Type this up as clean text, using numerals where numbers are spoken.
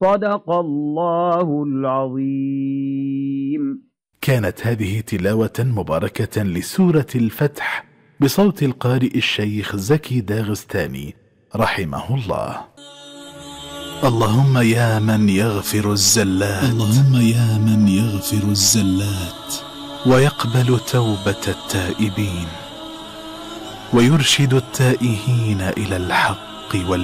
صدق الله العظيم. كانت هذه تلاوة مباركة لسورة الفتح بصوت القارئ الشيخ زكي داغستاني رحمه الله. اللهم يا من يغفر الزلات، اللهم يا من يغفر الزلات ويقبل توبة التائبين، ويرشد التائهين إلى الحق